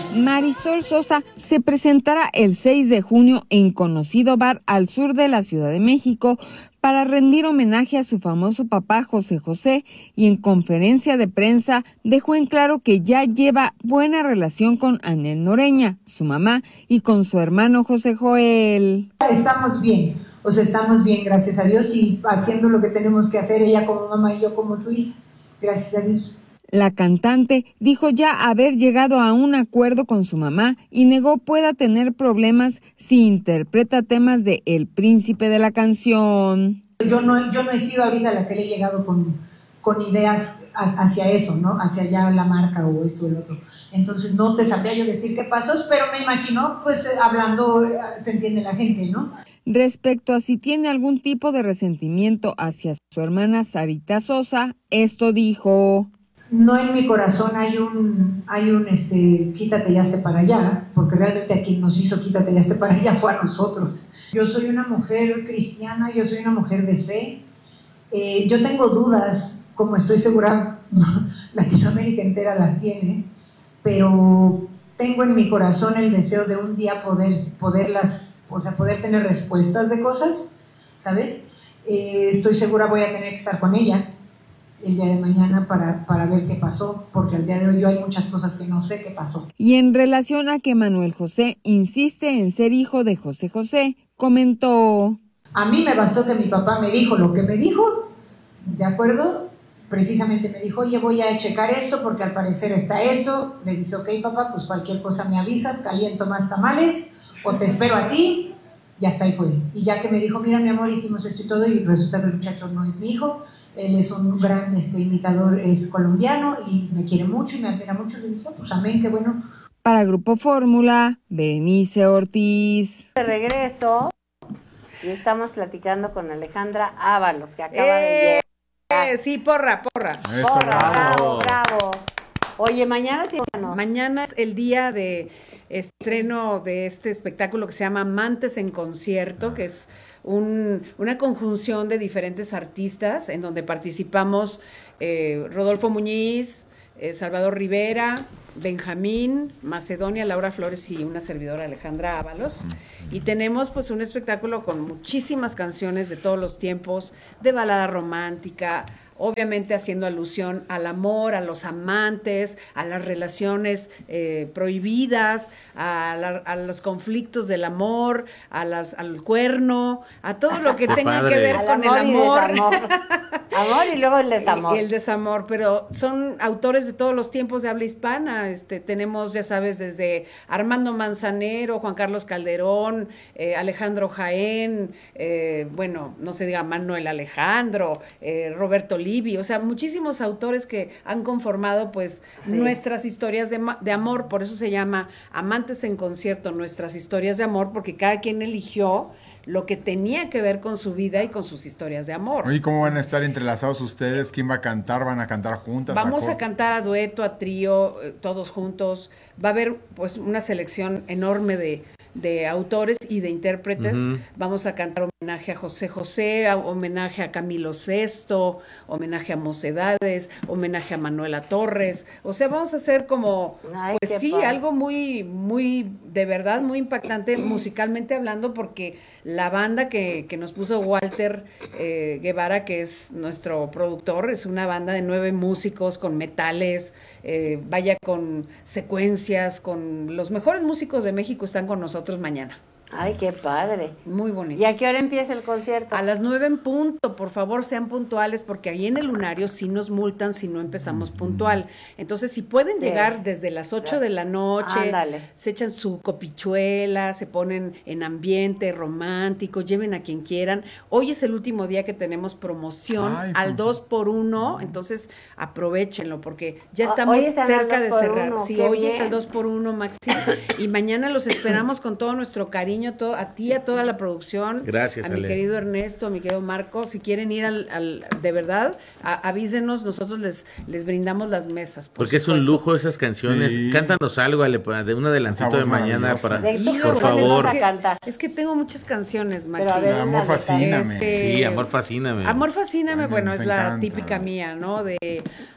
Marisol Sosa se presentará el 6 de junio en conocido bar al sur de la Ciudad de México para rendir homenaje a su famoso papá José José, y en conferencia de prensa dejó en claro que ya lleva buena relación con Anel Noreña, su mamá, y con su hermano José Joel. Estamos bien, gracias a Dios, y haciendo lo que tenemos que hacer, ella como mamá y yo como su hija, gracias a Dios. La cantante dijo ya haber llegado a un acuerdo con su mamá y negó pueda tener problemas si interpreta temas de El Príncipe de la Canción. Yo no he sido ahorita la que le he llegado con ideas hacia eso, ¿no? Hacia ya la marca o esto o el otro. Entonces no te sabría yo decir qué pasó, pero me imagino, pues hablando se entiende la gente, ¿no? Respecto a si tiene algún tipo de resentimiento hacia su hermana Sarita Sosa, esto dijo: no, en mi corazón hay un quítate y hazte para allá, porque realmente a quien nos hizo quítate y hazte para allá fue a nosotros. Yo soy una mujer cristiana, yo soy una mujer de fe. Yo tengo dudas, como estoy segura Latinoamérica entera las tiene, pero tengo en mi corazón el deseo de un día poder tener respuestas de cosas, ¿sabes? Estoy segura voy a tener que estar con ella el día de mañana para ver qué pasó, porque al día de hoy yo hay muchas cosas que no sé qué pasó. Y en relación a que Manuel José insiste en ser hijo de José José, comentó: a mí me bastó que mi papá me dijo lo que me dijo, ¿de acuerdo? Precisamente me dijo, oye, voy a checar esto porque al parecer está esto. Le dije, ok, papá, pues cualquier cosa me avisas, caliento más tamales o te espero a ti, y hasta ahí fue. Y ya que me dijo, mira, mi amor, hicimos esto y todo, y resulta que el muchacho no es mi hijo. Él es un gran imitador, es colombiano y me quiere mucho y me admira mucho. Le dije, pues amén, qué bueno. Para Grupo Fórmula, Berenice Ortiz. De regreso, y estamos platicando con Alejandra Ábalos, que acaba de llegar. Sí, porra. Eso, bravo. Oye, mañana Mañana es el día de estreno de este espectáculo que se llama Amantes en Concierto, que es una conjunción de diferentes artistas en donde participamos Rodolfo Muñiz, Salvador Rivera, Benjamín, Macedonia, Laura Flores y una servidora, Alejandra Ábalos. Y tenemos pues un espectáculo con muchísimas canciones de todos los tiempos, de balada romántica, obviamente haciendo alusión al amor, a los amantes, a las relaciones prohibidas, a los conflictos del amor, al cuerno, a todo lo que tenga que ver con el amor. Amor y luego el desamor. El desamor, pero son autores de todos los tiempos de habla hispana. Tenemos, ya sabes, desde Armando Manzanero, Juan Carlos Calderón, Alejandro Jaén, bueno, no se diga Manuel Alejandro, Roberto Livi, o sea, muchísimos autores que han conformado pues nuestras historias de amor. Por eso se llama Amantes en Concierto, nuestras historias de amor, porque cada quien eligió lo que tenía que ver con su vida y con sus historias de amor. ¿Y cómo van a estar entrelazados ustedes? ¿Quién va a cantar? ¿Van a cantar juntas? Vamos a cantar a dueto, a trío, todos juntos. Va a haber pues una selección enorme de autores y de intérpretes. Vamos a cantar homenaje a José José, homenaje a Camilo Sesto, homenaje a Mocedades, homenaje a Manuela Torres. O sea, vamos a hacer como, pues sí, padre, algo muy, de verdad, muy impactante musicalmente hablando, porque la banda que nos puso Walter Guevara, que es nuestro productor, es una banda de 9 músicos con metales, vaya, con secuencias, con los mejores músicos de México están con nosotros mañana. Ay, qué padre. Muy bonito. ¿Y a qué hora empieza el concierto? A las 9 en punto, por favor, sean puntuales, porque ahí en el Lunario sí nos multan si no empezamos puntual. Entonces, si pueden llegar desde las 8 de la noche, se echan su copichuela, se ponen en ambiente romántico, lleven a quien quieran. Hoy es el último día que tenemos promoción al 2x1, entonces aprovechenlo, porque ya estamos cerca de cerrar. Sí, hoy es el 2x1 máximo, y mañana los esperamos con todo nuestro cariño, a ti, a toda la producción. Gracias, a mi querido Ernesto, a mi querido Marco. Si quieren ir de verdad, avísenos, nosotros les brindamos las mesas. Porque es un lujo esas canciones. Sí. Cántanos algo, de un adelantito de mañana para, por favor. Es que tengo muchas canciones, Maxi. Amor Fascíname. Sí, Amor Fascíname. Amor Fascíname, bueno, es la típica mía, ¿no? De